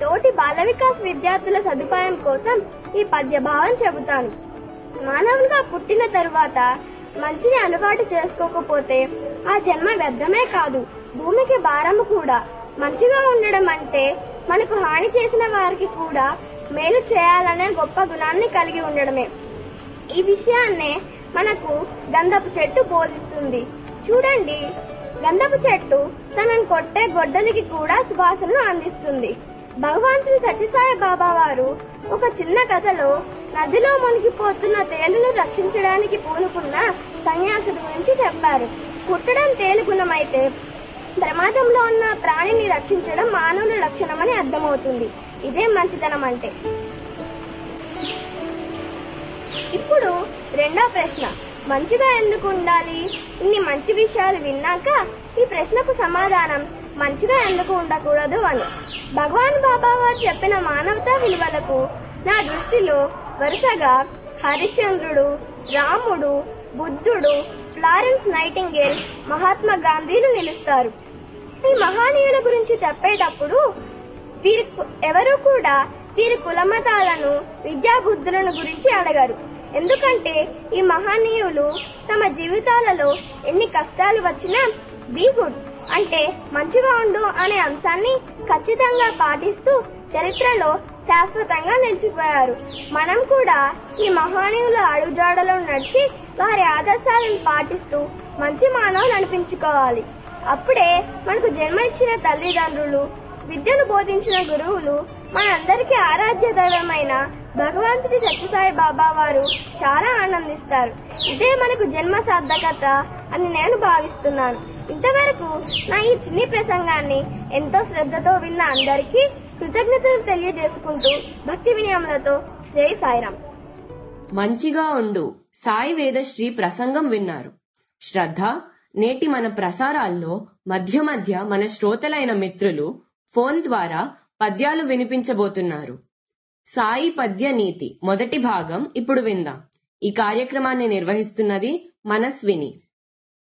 తోటి బాల వికాస్ విద్యార్థుల సదుపాయం కోసం ఈ పద్య భావం చెబుతాను. మానవునిగా పుట్టిన తరువాత మంచిని అలవాటు చేసుకోకపోతే ఆ జన్మ వ్యర్థమే కాదు, భూమికి భారము కూడా. మంచిగా ఉండడం అంటే మనకు హాని చేసిన వారికి కూడా మేలు చేయాలనే గొప్ప గుణాన్ని కలిగి ఉండడమే. ఈ విషయాన్నే మనకు గంధపు చెట్టు బోధిస్తుంది. చూడండి, గంధపు చెట్టు తనను కొట్టే గొడ్డలికి కూడా సువాసనను అందిస్తుంది. భగవాన్ శ్రీ సత్యసాయి బాబా వారు ఒక చిన్న కథలో నదిలో మునిగిపోతున్న తేలును రక్షించడానికి పూనుకున్న సన్యాసుడి గురించి చెప్పారు. కుట్టడం తేలు గుణమైతే ప్రమాదంలో ఉన్న ప్రాణిని రక్షించడం మానవుల లక్షణమని అర్థమవుతుంది. ఇదే మంచితనం అంటే. ఇప్పుడు రెండో ప్రశ్న, మంచిగా ఎందుకు ఉండాలి? ఇన్ని మంచి విషయాలు విన్నాక ఈ ప్రశ్నకు సమాధానం మంచిగా ఎందుకు ఉండకూడదు అని. భగవాన్ బాబా వారు చెప్పిన మానవతా విలువలకు నా దృష్టిలో వరుసగా హరిశ్చంద్రుడు, రాముడు, బుద్ధుడు, ఫ్లారెన్స్ నైటింగేల్, మహాత్మా గాంధీలు నిలుస్తారు. ఈ మహానీయుల గురించి చెప్పేటప్పుడు ఎవరు కూడా వీరి కులమతాలను, విద్యాబుద్ధులను గురించి అడగరు. ఎందుకంటే ఈ మహనీయులు తమ జీవితాలలో ఎన్ని కష్టాలు వచ్చినా బీ గుడ్ అంటే మంచిగా ఉండు అనే అంశాన్ని ఖచ్చితంగా పాటిస్తూ చరిత్రలో శాశ్వతంగా నిలిచిపోయారు. మనం కూడా ఈ మహనీయుల అడుగుజాడలో నడిచి వారి ఆదర్శాలను పాటిస్తూ మంచి మానవులు అనిపించుకోవాలి. అప్పుడే మనకు జన్మనిచ్చిన తల్లిదండ్రులు, విద్యను బోధించిన గురువులు, మనందరికీ ఆరాధ్య దైవమైన భగవాన్ శ్రీ సత్యసాయి బాబా వారు చాలా ఆనందిస్తారు. ఇదే మనకు జన్మ సార్థకత అని నేను భావిస్తున్నాను. ఇంతవరకు నా ఈ చిన్ని ప్రసంగాన్ని ఎంతో శ్రద్ధతో విన్న అందరికీ కృతజ్ఞతలు తెలియజేసుకుంటూ భక్తి వినయములతో జై సాయిరాం. మంచిగా ఉండు సాయి వేదశ్రీ ప్రసంగం విన్నారు. శ్రద్ధ, నేటి మన ప్రసారాల్లో మధ్య మధ్య మన శ్రోతలైన మిత్రులు ఫోన్ ద్వారా పద్యాలు వినిపించబోతున్నారు. సాయి పద్య నీతి మొదటి భాగం ఇప్పుడు విందాం. ఈ కార్యక్రమాన్ని నిర్వహిస్తున్నది మనస్విని.